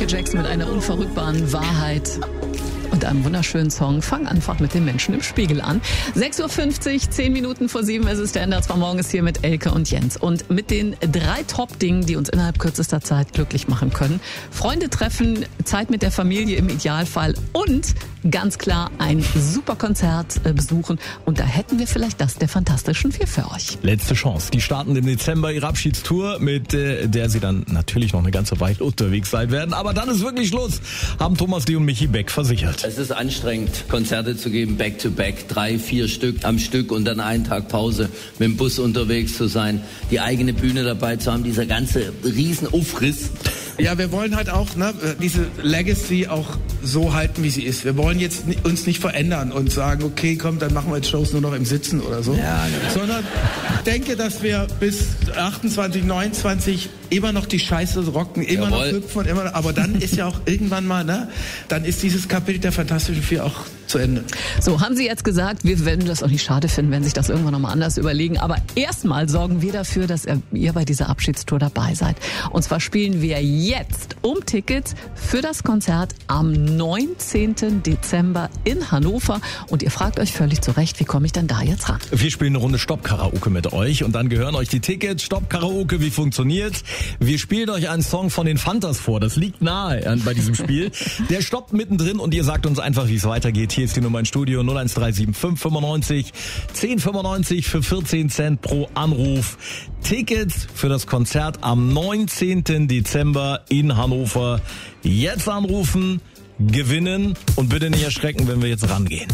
Michael Jackson mit einer unverrückbaren Wahrheit und einem wunderschönen Song. Fang einfach mit den Menschen im Spiegel an. 6.50 Uhr, 10 Minuten vor 7 ist es. Der Ender zwar morgens hier mit Elke und Jens. Und mit den 3 Top-Dingen, die uns innerhalb kürzester Zeit glücklich machen können. Freunde treffen, Zeit mit der Familie im Idealfall und ganz klar ein super Konzert besuchen. Und da hätten wir vielleicht das der Fantastischen Vier für euch. Letzte Chance. Die starten im Dezember ihre Abschiedstour, mit der sie dann natürlich noch eine ganze Weile unterwegs sein werden. Aber dann ist wirklich Schluss, haben Thomas D. und Michi Beck versichert. Es ist anstrengend, Konzerte zu geben, back-to-back, 3, 4 Stück am Stück und dann einen Tag Pause, mit dem Bus unterwegs zu sein, die eigene Bühne dabei zu haben, dieser ganze Riesenaufriss. Ja, wir wollen halt auch diese Legacy auch so halten, wie sie ist. Wir wollen jetzt uns nicht verändern und sagen, okay, komm, dann machen wir jetzt Shows nur noch im Sitzen oder so. Ja, sondern ich denke, dass wir bis 28, 29 immer noch die Scheiße rocken, immer noch hüpfen, aber dann ist ja auch irgendwann mal, dann ist dieses Kapitel der Fantastischen Vier auch zu Ende. So, haben Sie jetzt gesagt, wir werden das auch nicht schade finden, wenn sich das irgendwann nochmal anders überlegen. Aber erstmal sorgen wir dafür, dass ihr bei dieser Abschiedstour dabei seid. Und zwar spielen wir jetzt um Tickets für das Konzert am 19. Dezember in Hannover. Und ihr fragt euch völlig zu Recht, wie komme ich denn da jetzt ran? Wir spielen eine Runde Stopp-Karaoke mit euch und dann gehören euch die Tickets. Stopp-Karaoke, wie funktioniert's? Wir spielen euch einen Song von den Fantas vor. Das liegt nahe bei diesem Spiel. Der stoppt mittendrin und ihr sagt uns einfach, wie es weitergeht. Hier ist die Nummer ins Studio 01375 95 1095 für 14 Cent pro Anruf. Tickets für das Konzert am 19. Dezember in Hannover. Jetzt anrufen, gewinnen und bitte nicht erschrecken, wenn wir jetzt rangehen.